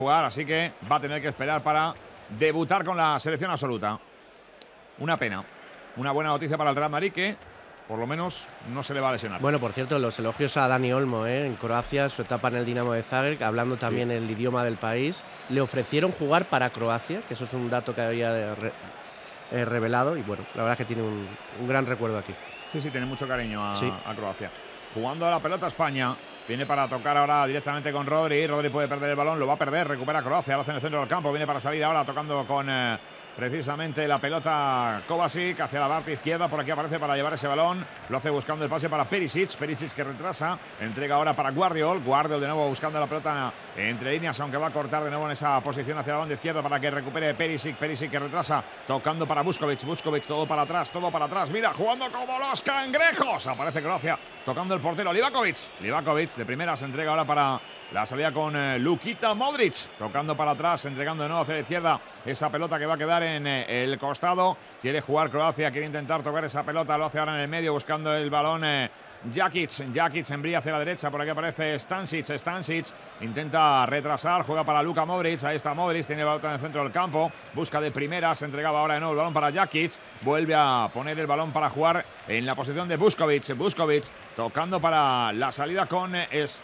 jugar, así que va a tener que esperar para debutar con la selección absoluta. Una pena. Una buena noticia para el Real Madrid, que por lo menos no se le va a lesionar. Bueno, por cierto, los elogios a Dani Olmo, en Croacia, su etapa en el Dinamo de Zagreb, hablando también el idioma del país. Le ofrecieron jugar para Croacia, que eso es un dato que había revelado, y bueno, la verdad es que tiene un gran recuerdo aquí. Sí, tiene mucho cariño a Croacia. Jugando a la pelota España. Viene para tocar ahora directamente con Rodri. Rodri puede perder el balón, lo va a perder. Recupera Croacia, lo hace en el centro del campo. Viene para salir ahora tocando con precisamente la pelota Kovacic hacia la parte izquierda. Por aquí aparece para llevar ese balón. Lo hace buscando el pase para Perisic. Perisic que retrasa. Entrega ahora para Guardiol. Guardiol de nuevo buscando la pelota entre líneas, aunque va a cortar de nuevo en esa posición hacia la banda izquierda para que recupere Perisic. Perisic que retrasa. Tocando para Vuskovic. Vuskovic todo para atrás, todo para atrás. Mira, jugando como los cangrejos. Aparece Croacia tocando el portero Livakovic. Livakovic de primera se entrega ahora para la salida con Luka Modric, tocando para atrás, entregando de nuevo hacia la izquierda esa pelota que va a quedar en el costado. Quiere jugar Croacia, quiere intentar tocar esa pelota, lo hace ahora en el medio buscando el balón Jakic envía hacia la derecha, por aquí aparece Stanisic intenta retrasar, juega para Luka Modric, ahí está Modric, tiene la pelota en el centro del campo, busca de primera, se entregaba ahora de nuevo el balón para Jakic, vuelve a poner el balón para jugar en la posición de Vuskovic, tocando para la salida con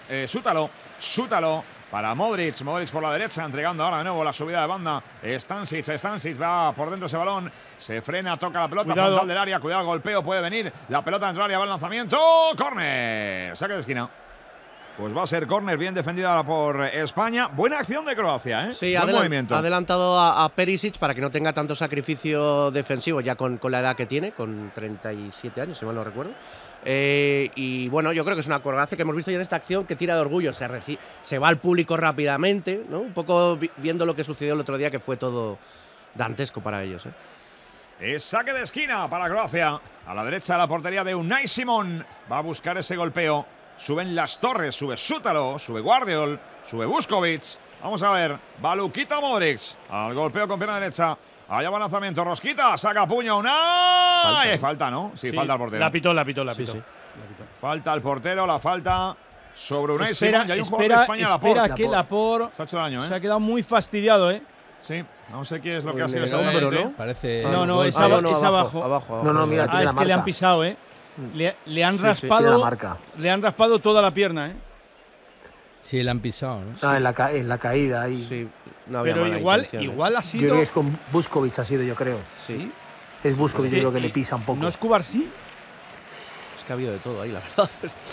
Sútalo para Modric por la derecha, entregando ahora de nuevo la subida de banda. Stanisic va por dentro ese balón, se frena, toca la pelota frontal del área, cuidado, golpeo, puede venir, la pelota dentro del área, va el lanzamiento, córner, saque de esquina. Pues va a ser córner, bien defendida por España. Buena acción de Croacia, ¿eh? Sí, buen movimiento. Ha adelantado a Perisic para que no tenga tanto sacrificio defensivo, ya con la edad que tiene, con 37 años, si mal no recuerdo. Y bueno, yo creo que es una Croacia que hemos visto ya en esta acción que tira de orgullo, se va al público rápidamente, ¿no? Un poco viendo lo que sucedió el otro día, que fue todo dantesco para ellos, ¿eh? Es saque de esquina para Croacia. A la derecha de la portería de Unai Simón. Va a buscar ese golpeo. Suben las torres, sube Sútalo, sube Guardiol, sube Vuskovic. Vamos a ver, va Luka Modric. Al golpeo con pierna derecha. Allá va el lanzamiento, Rosquita, saca puño Unai. Falta, ¿no? Sí, falta al portero. La pitó. Sí. Falta al portero, la falta sobre Unai Simón. Y hay un jugador de España, Espera que Laporte se ha hecho daño, ¿eh? Se ha quedado muy fastidiado, ¿eh? Sí, no sé qué es lo que ha sido exactamente. ¿no? Parece. No, es abajo. No, mira, es que le han pisado, ¿eh? Le han raspado. Tiene la marca. Le han raspado toda la pierna, ¿eh? Sí, le han pisado, ¿no? No, en la caída ahí. Sí, no había pero mala intención, igual ha Yo sido. creo que es con Vuskovic, ha sido, yo creo. Sí. Es Vuskovic, yo creo que le pisa un poco. ¿No es Cubarsí? Es que ha habido de todo ahí, la verdad.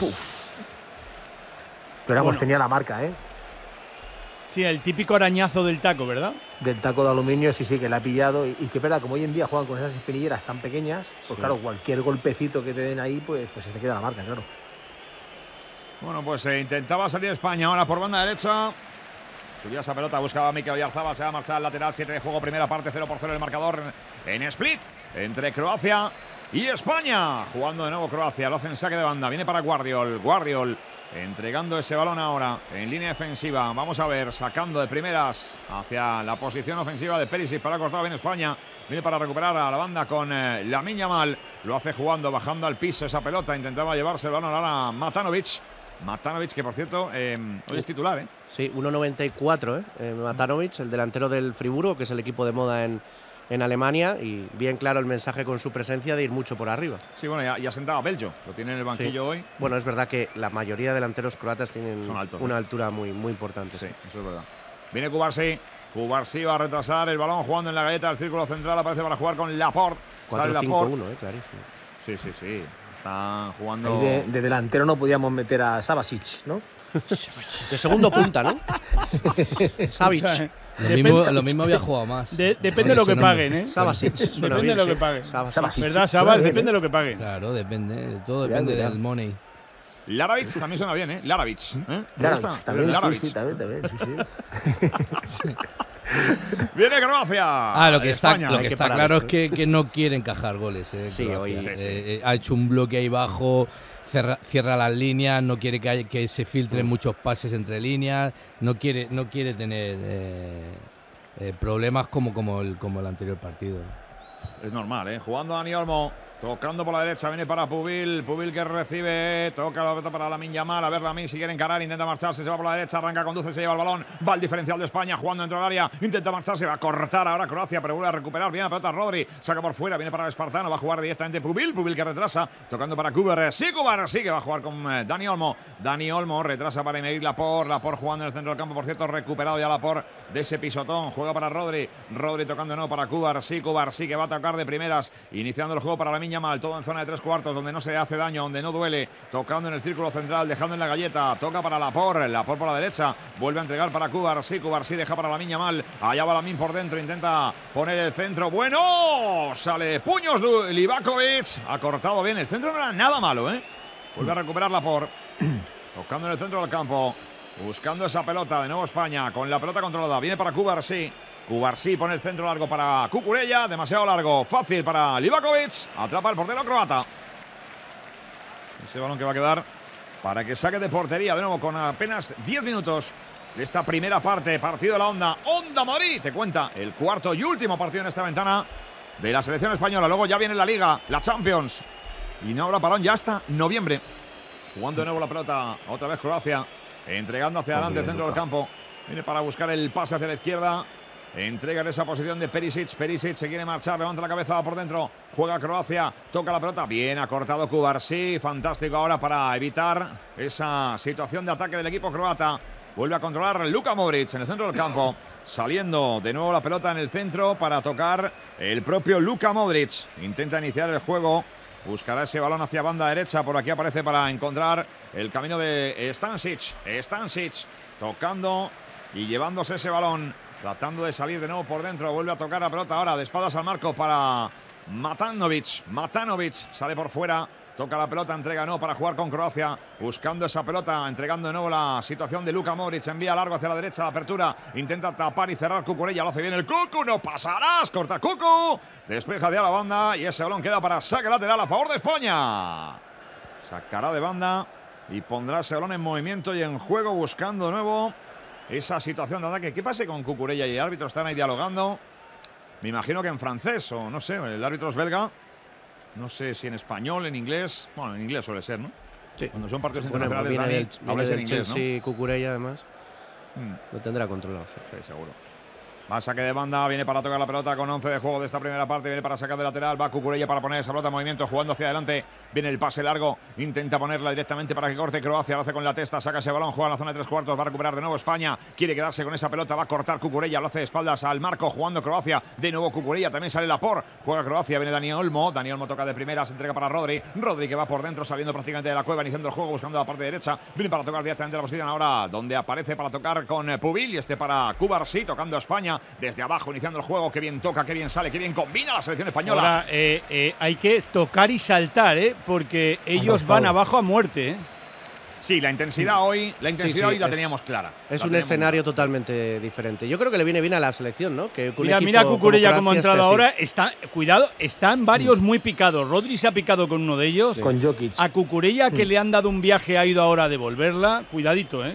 Pero vamos, tenía la marca, ¿eh? Sí, el típico arañazo del taco, ¿verdad? Del taco de aluminio, sí, que le ha pillado. Y que, verdad, como hoy en día juegan con esas espinilleras tan pequeñas, pues claro, cualquier golpecito que te den ahí, pues se te queda la marca, claro. Bueno, pues intentaba salir España ahora por banda derecha. Subía esa pelota, buscaba a Mikel Oyarzabal, se va a marchar al lateral, 7 de juego, primera parte, 0-0 el marcador en Split, entre Croacia y España. Jugando de nuevo Croacia, lo hace en saque de banda, viene para Guardiol, entregando ese balón ahora en línea defensiva. Vamos a ver, sacando de primeras hacia la posición ofensiva de Perisic, para cortar bien España. Viene para recuperar a la banda con Lamine Yamal, lo hace jugando, bajando al piso esa pelota, intentaba llevarse el balón ahora Matanovic, que por cierto hoy es titular, ¿eh? Sí, 1,94, Matanovic, el delantero del Friburgo, que es el equipo de moda en Alemania, y bien claro el mensaje con su presencia de ir mucho por arriba. Sí, bueno, ya sentado a Beljo, lo tiene en el banquillo hoy. Bueno, es verdad que la mayoría de delanteros croatas tienen una altura muy importante. Sí, eso es verdad. Viene Cubarsí va a retrasar el balón jugando en la galleta del círculo central, aparece para jugar con Laporte. 4-5-1, clarísimo. Sí. Están jugando. Ahí de delantero no podíamos meter a Sabasic, ¿no? De segundo punta, ¿no? Savic. Lo mismo había jugado más. Depende de lo que paguen, ¿eh? Sabasic. Depende de lo que paguen. Sabasic. ¿Verdad, Sabas? Depende de lo que paguen. Claro, depende. Todo depende del money. Laravic también suena bien, ¿eh? Laravic también, Laravic. Sí, también, sí. Viene Croacia. Lo que está claro esto, es que no quiere encajar goles. Sí, hoy ha hecho un bloque ahí bajo, cierra las líneas, no quiere que se filtren muchos pases entre líneas, no quiere tener problemas como el anterior partido. Es normal, ¿eh? Jugando Dani Olmo. Tocando por la derecha, viene para Pubil. Pubil que recibe, toca la pelota para Lamine Yamal. A ver, Lamine si quiere encarar, intenta marcharse, se va por la derecha, arranca, conduce, se lleva el balón. Va el diferencial de España, jugando dentro del área. Intenta marcharse, va a cortar ahora Croacia, pero vuelve a recuperar bien la pelota Rodri. Saca por fuera, viene para el espartano, va a jugar directamente Pubil. Pubil que retrasa, tocando para Kubar. Sí, Kubar, sí que va a jugar con Dani Olmo. Dani Olmo retrasa para Emery Laporte. Laporte jugando en el centro del campo, por cierto, recuperado ya Laporte de ese pisotón. Juega para Rodri. Rodri tocando de nuevo para Kubar. Sí, que va a tocar de primeras, iniciando el juego para Lamine Yamal, todo en zona de 3/4, donde no se hace daño, donde no duele, tocando en el círculo central, dejando en la galleta, toca para Laporte por la derecha, vuelve a entregar para Kubar, sí, deja para Lamine Yamal, allá va Lamine por dentro, intenta poner el centro, bueno, sale de puños Livakovic, ha cortado bien, el centro no era nada malo, vuelve a recuperar Laporte, tocando en el centro del campo, buscando esa pelota, de nuevo España, con la pelota controlada, viene para Kubar, sí, pone el centro largo para Cucurella, demasiado largo, fácil para Livakovic, atrapa el portero croata. Ese balón que va a quedar para que saque de portería de nuevo con apenas 10 minutos de esta primera parte, partido de la Onda Madrid, te cuenta el cuarto y último partido en esta ventana de la selección española, luego ya viene la Liga, la Champions, y no habrá parón ya hasta noviembre. Jugando de nuevo la pelota, otra vez Croacia, entregando hacia adelante el centro del campo, viene para buscar el pase hacia la izquierda. Entrega en esa posición de Perisic. Perisic se quiere marchar, levanta la cabeza, va por dentro. Juega Croacia, toca la pelota. Bien, ha cortado Kubarsi. Fantástico ahora para evitar esa situación de ataque del equipo croata. Vuelve a controlar Luka Modric en el centro del campo. Saliendo de nuevo la pelota en el centro para tocar el propio Luka Modric. Intenta iniciar el juego. Buscará ese balón hacia banda derecha. Por aquí aparece para encontrar el camino de Stanisic. Stanisic tocando y llevándose ese balón. Tratando de salir de nuevo por dentro. Vuelve a tocar la pelota ahora de espaldas al marco para Matanovic. Matanovic sale por fuera. Toca la pelota, entrega no para jugar con Croacia. Buscando esa pelota, entregando de nuevo la situación de Luka Modric. Envía largo hacia la derecha, la apertura. Intenta tapar y cerrar Cucurella. Lo hace bien el Cucu. No pasarás. Corta Cucu. Despeja de a la banda. Y ese balón queda para saque lateral a favor de España. Sacará de banda y pondrá ese balón en movimiento y en juego, buscando de nuevo esa situación de ataque. ¿Qué pasa con Cucurella y el árbitro? Están ahí dialogando. Me imagino que en francés o no sé, el árbitro es belga. No sé si en español, en inglés. Bueno, en inglés suele ser, ¿no? Sí. Cuando son partidos Bueno, internacionales, viene habláis del en inglés, Chelsea, ¿no? Cucurella además. Lo tendrá controlado. Sí, seguro. Va a saque de banda, viene para tocar la pelota con 11 de juego de esta primera parte, viene para sacar de lateral, va Cucurella para poner esa pelota en movimiento, jugando hacia adelante, viene el pase largo, intenta ponerla directamente para que corte Croacia, lo hace con la testa, saca ese balón, juega en la zona de 3/4, va a recuperar de nuevo España, quiere quedarse con esa pelota, va a cortar Cucurella, lo hace de espaldas al marco, jugando Croacia, de nuevo Cucurella, también sale Laporte, juega Croacia, viene Dani Olmo toca de primera, se entrega para Rodri que va por dentro, saliendo prácticamente de la cueva, iniciando el juego, buscando la parte derecha, viene para tocar directamente la posición ahora, donde aparece para tocar con Pubil, y para Cubarsí, tocando a España, desde abajo, iniciando el juego, qué bien toca, qué bien sale, qué bien combina la selección española. Ahora, hay que tocar y saltar, porque ellos van abajo a muerte. Sí, la intensidad hoy la teníamos clara. Es un escenario totalmente diferente. Yo creo que le viene bien a la selección, ¿no? Que mira Cucurella como ha entrado ahora. Cuidado, están varios muy picados. Rodri se ha picado con uno de ellos. Sí. Con Jokic. A Cucurella, que le han dado un viaje, ha ido ahora a devolverla. Cuidadito,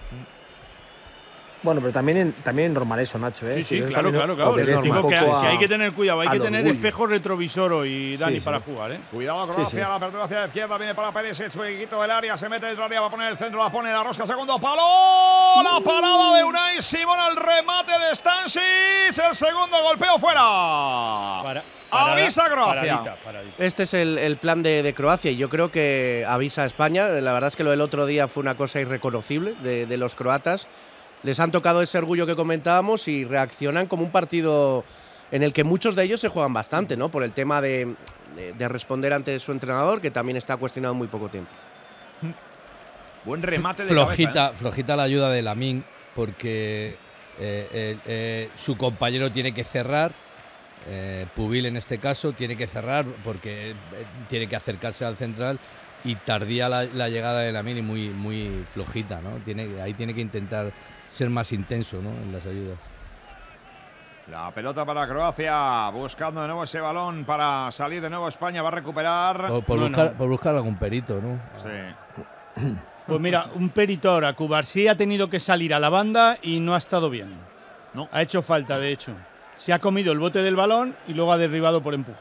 Bueno, pero también es normal eso, Nacho. Sí, claro. Les digo que hay que tener cuidado, hay que tener espejo retrovisor hoy, Dani, para jugar. Cuidado, Croacia, la apertura hacia la izquierda, viene para Perisic, poquito del área, se mete dentro del área, va a poner el centro, la pone la rosca, segundo palo, la parada de Unai Simón, el remate de Stanisic, el segundo golpeo fuera. Avisa Croacia. Paradita. Este es el plan de Croacia y yo creo que avisa a España. La verdad es que lo del otro día fue una cosa irreconocible de los croatas. Les han tocado ese orgullo que comentábamos y reaccionan como un partido en el que muchos de ellos se juegan bastante, ¿no? Por el tema de responder ante su entrenador, que también está cuestionado en muy poco tiempo. Buen remate de cabeza, flojita la ayuda de Lamine, porque su compañero tiene que cerrar. Pubil en este caso tiene que cerrar porque tiene que acercarse al central. Y tardía la llegada de Lamine y muy flojita, ¿no? Ahí tiene que intentar ser más intenso, ¿no? En las ayudas. La pelota para Croacia, buscando de nuevo ese balón para salir de nuevo España, va a recuperar. Por buscar algún perito, ¿no? Sí. Pues mira, un perito ahora. Cubarsí ha tenido que salir a la banda y no ha estado bien. No. Ha hecho falta, de hecho. Se ha comido el bote del balón y luego ha derribado por empujón.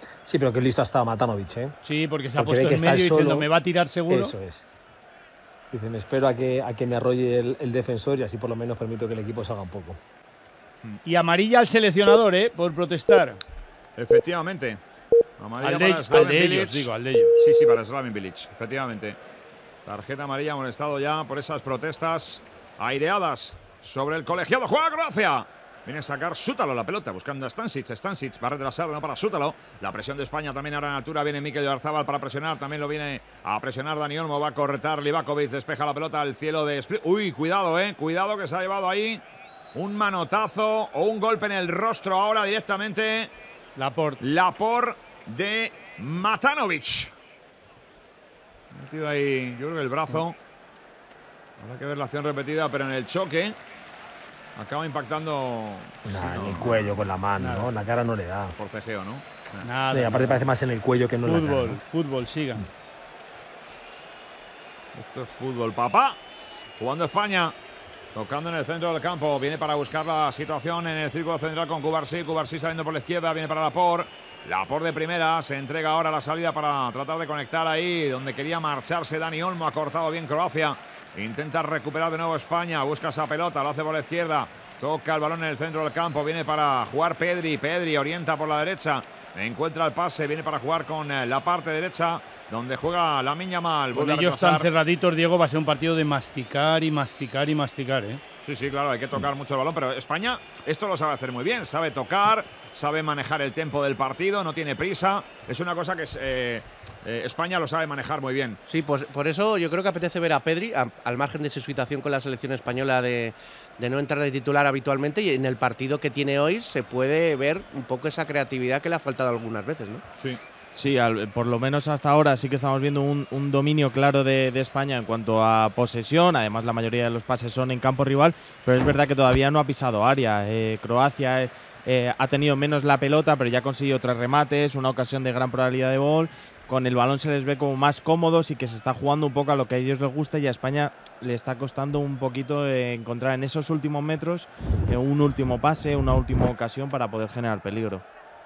Sí, pero que listo ha estado Matanovic, ¿eh? Sí, porque se ha puesto en medio diciendo, me va a tirar seguro. Eso es. Dice, me espero a que me arrolle el defensor y así por lo menos permito que el equipo salga un poco. Y amarilla al seleccionador, por protestar. Efectivamente. Amarilla al de ellos. Sí, para Slaven Bilic, efectivamente. Tarjeta amarilla amonestado ya por esas protestas aireadas sobre el colegiado. ¡Juega Croacia! Viene a sacar Sútalo la pelota, buscando a Stanisic. Stanisic va a retrasar, no para Sútalo. La presión de España también ahora en altura. Viene Mikel Oyarzabal para presionar. También lo viene a presionar Dani Olmo. Va a corretar Livakovic. Despeja la pelota al cielo de Split. Uy, cuidado, cuidado que se ha llevado ahí un manotazo o un golpe en el rostro ahora directamente. Laporte de Matanovic. Metido ahí, yo creo que el brazo. Habrá que ver la acción repetida, pero en el choque acaba impactando. En el cuello con la mano, ¿no? La cara no le da. Forcejeo, ¿no? Nada. Y aparte parece más en el cuello que no en la cara, ¿no? Fútbol, siga. Esto es fútbol, papá. Jugando España. Tocando en el centro del campo. Viene para buscar la situación en el círculo central con Cubarsí. Cubarsí saliendo por la izquierda. Viene para Laporte. Laporte de primera. Se entrega ahora la salida para tratar de conectar ahí donde quería marcharse Dani Olmo. Ha cortado bien Croacia. Intenta recuperar de nuevo España. Busca esa pelota. Lo hace por la izquierda. Toca el balón en el centro del campo. Viene para jugar Pedri. Pedri orienta por la derecha. Encuentra el pase. Viene para jugar con la parte derecha, donde juega Lamine Yamal. Con ellos tan cerraditos, Diego, va a ser un partido de masticar y masticar y masticar, Sí, claro, hay que tocar mucho el balón, pero España esto lo sabe hacer muy bien. Sabe tocar, sabe manejar el tempo del partido, no tiene prisa. Es una cosa que España lo sabe manejar muy bien. Sí, pues por eso yo creo que apetece ver a Pedri, al margen de su situación con la selección española de no entrar de titular habitualmente, y en el partido que tiene hoy se puede ver un poco esa creatividad que le ha faltado algunas veces, ¿no? Sí. Sí, por lo menos hasta ahora sí que estamos viendo un dominio claro de España en cuanto a posesión. Además, la mayoría de los pases son en campo rival, pero es verdad que todavía no ha pisado área. Croacia ha tenido menos la pelota, pero ya ha conseguido 3 remates, una ocasión de gran probabilidad de gol. Con el balón se les ve como más cómodos y que se está jugando un poco a lo que a ellos les gusta, y a España le está costando un poquito encontrar en esos últimos metros un último pase, una última ocasión para poder generar peligro.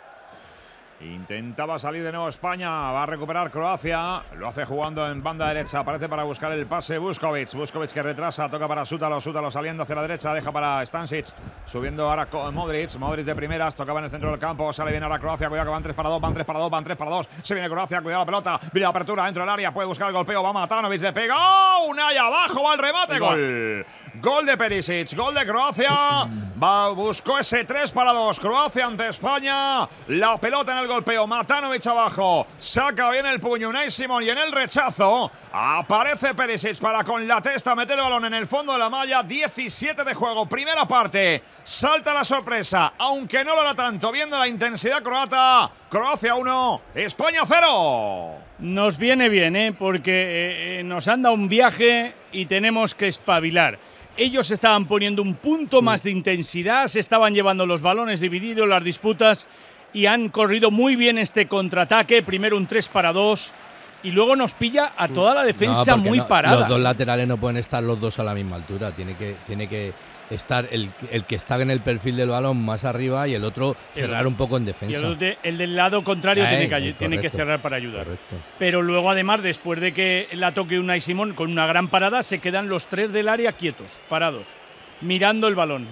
Intentaba salir de nuevo España, va a recuperar Croacia, lo hace jugando en banda derecha, aparece para buscar el pase Vuskovic que retrasa, toca para Sútalo saliendo hacia la derecha, deja para Stanisic, subiendo ahora con Modric de primeras, tocaba en el centro del campo, sale bien ahora Croacia, cuidado que van 3 para 2, se viene Croacia, cuidado la pelota, viene la apertura dentro del área, puede buscar el golpeo, va Matanovic, le pega, Unai abajo, va el remate, gol de Perisic, gol de Croacia, buscó ese 3 para 2, Croacia ante España, la pelota en el golpeo, Matanovic abajo, saca bien el puño Unai Simón y en el rechazo aparece Perisic para con la testa meter el balón en el fondo de la malla. 17 de juego, primera parte, salta la sorpresa, aunque no lo hará tanto, viendo la intensidad croata. Croacia 1, España 0. Nos viene bien, porque nos han dado un viaje y tenemos que espabilar. Ellos estaban poniendo un punto más de intensidad, se estaban llevando los balones divididos, las disputas, y han corrido muy bien este contraataque. Primero un 3 para 2 y luego nos pilla a toda la defensa muy parada. Los dos laterales no pueden estar los dos a la misma altura. Tiene que estar el que está en el perfil del balón más arriba y el otro cerrar un poco en defensa. Y el del lado contrario tiene que cerrar para ayudar. Correcto. Pero luego, además, después de que la toque Unai Simón con una gran parada, se quedan los 3 del área quietos, parados, mirando el balón.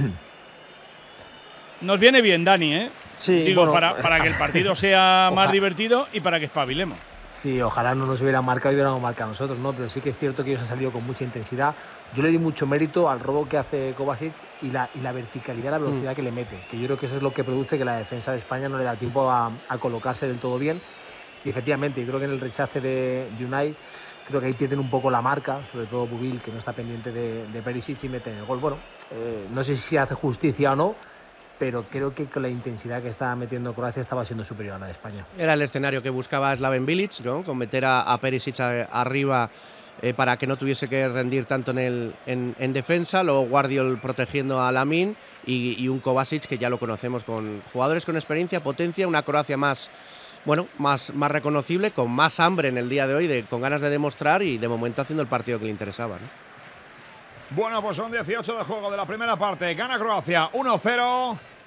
Nos viene bien, Dani, Sí, digo, bueno, para que el partido sea más divertido y para que espabilemos. Sí, ojalá no nos hubieran marcado y hubiéramos marcado nosotros, ¿no? Pero sí que es cierto que ellos han salido con mucha intensidad. Yo le di mucho mérito al robo que hace Kovacic y la verticalidad, la velocidad que le mete. Que yo creo que eso es lo que produce que la defensa de España no le da tiempo a colocarse del todo bien. Y efectivamente, yo creo que en el rechace de Unai, creo que ahí pierden un poco la marca, sobre todo Bubil, que no está pendiente de Perisic, y meten el gol. Bueno, no sé si hace justicia o no, pero creo que con la intensidad que estaba metiendo Croacia estaba siendo superior a la de España. Era el escenario que buscaba Slaven Bilic, ¿no? Con meter a Perisic arriba para que no tuviese que rendir tanto en defensa, luego Guardiol protegiendo a Lamine y un Kovacic que ya lo conocemos, con jugadores con experiencia, potencia, una Croacia más reconocible, con más hambre en el día de hoy, con ganas de demostrar y de momento haciendo el partido que le interesaba, ¿no? Bueno, pues son 18 de juego de la primera parte. Gana Croacia 1-0.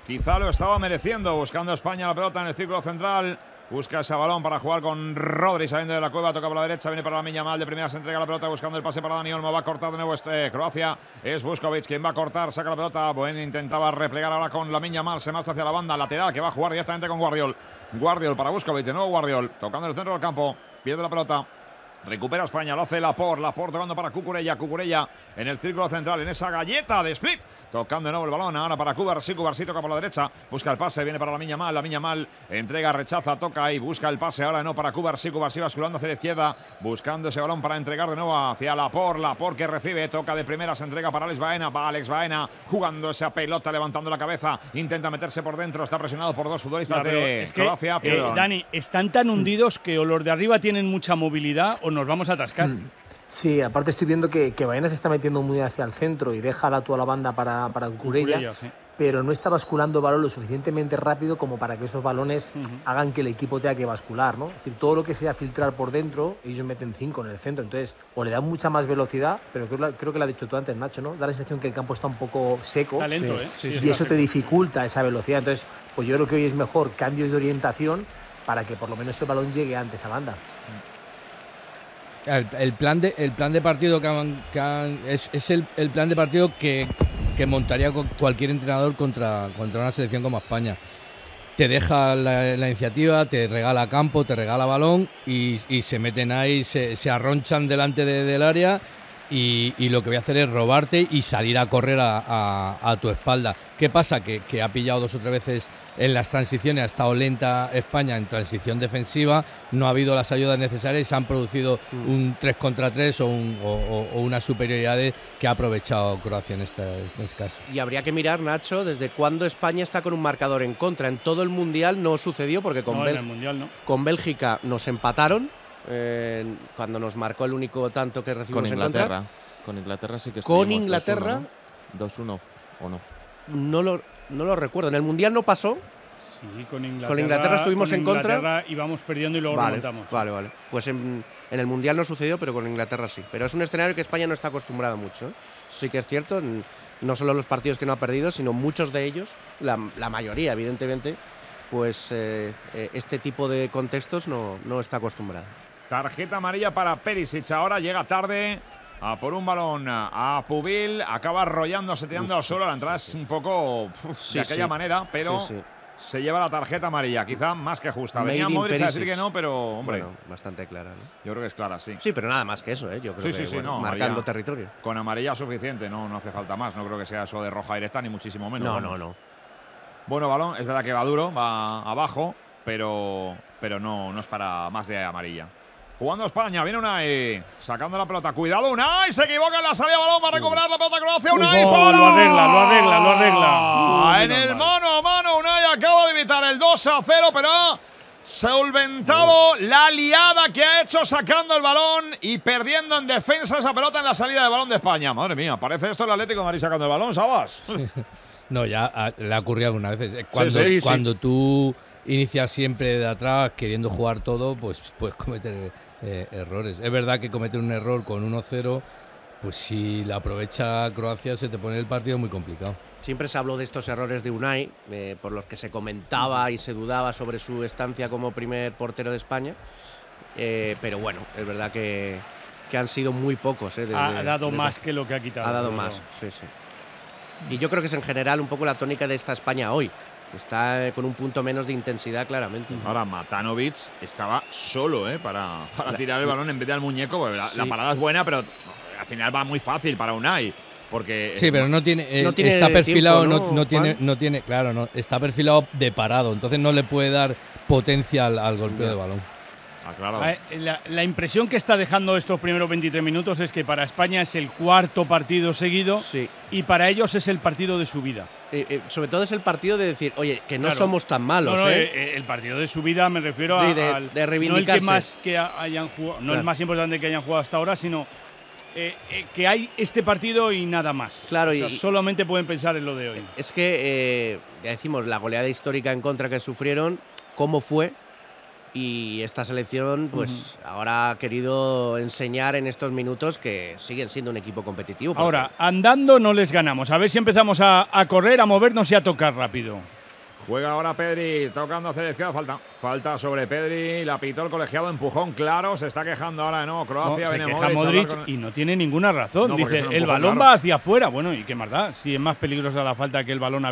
quizá lo estaba mereciendo, buscando España la pelota en el círculo central. Busca ese balón para jugar con Rodri saliendo de la cueva, toca por la derecha, viene para Lamine Yamal, de primera se entrega la pelota buscando el pase para Dani Olmo, va a cortar de nuevo Croacia, es Vuskovic quien va a cortar, saca la pelota, Buen intentaba replegar ahora con Lamine Yamal, se marcha hacia la banda lateral que va a jugar directamente con Guardiol para Vuskovic, de nuevo Guardiol, tocando el centro del campo, pierde la pelota. Recupera España, lo hace Laporte tocando para Cucurella en el círculo central, en esa galleta de Split, tocando de nuevo el balón, ahora para Cubarsí toca por la derecha, busca el pase, viene para Lamine Yamal, entrega, rechaza, toca y busca el pase, ahora no para Cubarsí basculando hacia la izquierda, buscando ese balón para entregar de nuevo hacia Laporte que recibe, toca de primera, se entrega para Alex Baena, jugando esa pelota, levantando la cabeza, intenta meterse por dentro, está presionado por dos futbolistas de Croacia. Dani, están tan hundidos que o los de arriba tienen mucha movilidad o nos vamos a atascar. Sí, aparte estoy viendo que Baena se está metiendo muy hacia el centro y deja a toda la banda para Cucurella, sí. Pero no está basculando el balón lo suficientemente rápido como para que esos balones hagan que el equipo tenga que bascular, ¿no? Es decir, todo lo que sea filtrar por dentro, ellos meten 5 en el centro, entonces o le dan mucha más velocidad, pero creo que lo has dicho tú antes, Nacho, ¿no? Da la sensación que el campo está un poco seco, está lento, y eso te dificulta esa velocidad, entonces pues yo creo que hoy es mejor cambios de orientación para que por lo menos el balón llegue antes a banda. El plan de partido es el plan de partido que montaría cualquier entrenador contra una selección como España. Te deja la iniciativa, te regala campo, te regala balón y se meten ahí, se arronchan delante del área y lo que voy a hacer es robarte y salir a correr a tu espalda. ¿Qué pasa? Que ha pillado 2 o 3 veces en las transiciones, ha estado lenta España en transición defensiva, no ha habido las ayudas necesarias y se han producido un 3 contra 3 o una superioridad que ha aprovechado Croacia en este caso. Y habría que mirar, Nacho, desde cuándo España está con un marcador en contra. En todo el Mundial no sucedió porque con Bélgica nos empataron. Cuando nos marcó el único tanto que recibimos en contra. Con Inglaterra sí que con Inglaterra 2-1 o no. No lo recuerdo. En el Mundial no pasó. Sí, con Inglaterra estuvimos en contra. Íbamos perdiendo y luego remontamos. Vale. Pues en el Mundial no sucedió, pero con Inglaterra sí. Pero es un escenario que España no está acostumbrada mucho. Sí que es cierto, no solo los partidos que no ha perdido, sino muchos de ellos, la mayoría, evidentemente, pues este tipo de contextos no está acostumbrada. Tarjeta amarilla para Perisic. Ahora llega tarde a por un balón a Pubil. Acaba arrollándose, tirando al suelo. La entrada es un poco de aquella manera, pero se lleva la tarjeta amarilla. Quizá más que justa. Venía Modric a decir que no, pero hombre. Bueno, bastante clara, ¿no? Yo creo que es clara, sí. Sí, pero nada más que eso, ¿eh? Yo creo que marcando territorio. Con amarilla suficiente, no hace falta más. No creo que sea eso de roja directa, ni muchísimo menos. No. Bueno, balón, es verdad que va duro, va abajo, pero no es para más de amarilla. Jugando España, viene Unai, sacando la pelota. Cuidado, Unai, se equivoca en la salida de balón, va a recuperar la pelota Croacia. Unai, lo arregla. En el mano a mano, Unai acaba de evitar el 2-0, pero ha solventado la liada que ha hecho sacando el balón y perdiendo en defensa esa pelota en la salida de balón de España. Madre mía, parece esto el Atlético de Madrid sacando el balón, ¿sabes? No, ya le ha ocurrido algunas veces. Cuando tú inicias siempre de atrás queriendo jugar todo, pues puedes cometer errores. Es verdad que cometer un error con 1-0, pues si la aprovecha Croacia se te pone el partido muy complicado. Siempre se habló de estos errores de Unai, por los que se comentaba y se dudaba sobre su estancia como primer portero de España, pero bueno, es verdad que han sido muy pocos. Ha dado más que lo que ha quitado. Ha dado más, sí. Y yo creo que es en general un poco la tónica de esta España hoy. Está con un punto menos de intensidad, claramente. Ahora, Matanovic estaba solo para tirar el balón en vez del muñeco. Porque la parada es buena, pero al final va muy fácil para Unai. Porque sí, pero no tiene está perfilado, tiempo, está perfilado de parado. Entonces no le puede dar potencia al golpeo de balón. Claro. La impresión que está dejando estos primeros 23 minutos es que para España es el 4º partido seguido y para ellos es el partido de su vida. Sobre todo es el partido de decir, oye, que no somos tan malos. El partido de su vida me refiero de reivindicarse. No el más importante que hayan jugado hasta ahora, sino que hay este partido y nada más. Claro, solamente pueden pensar en lo de hoy. Es que, ya decimos, la goleada histórica en contra que sufrieron, cómo fue. Y esta selección, pues ahora ha querido enseñar en estos minutos que siguen siendo un equipo competitivo. Ahora, andando no les ganamos. A ver si empezamos a correr, a movernos y a tocar rápido. Juega ahora Pedri, tocando hacia la izquierda, falta sobre Pedri, la pitó el colegiado, empujón claro, se está quejando ahora de nuevo Croacia. Se viene queja Modric y no tiene ninguna razón. No, dice, es un el empujón, balón claro. va hacia afuera. Bueno, ¿y qué más da? Si es más peligrosa la falta que el balón